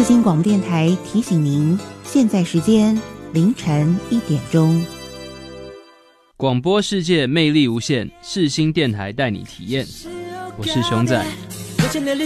新广播电台提醒您，现在时间凌晨1点钟。 广播世界魅力无限，世新电台带你体验。我是熊仔。